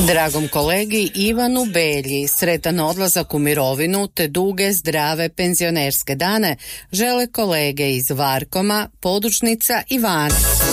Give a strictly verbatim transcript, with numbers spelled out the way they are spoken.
Dragom kolegi Ivanu Belji sretan odlazak u mirovinu te duge, zdrave penzionerske dane žele kolege iz Varkoma, Podružnica i Vana.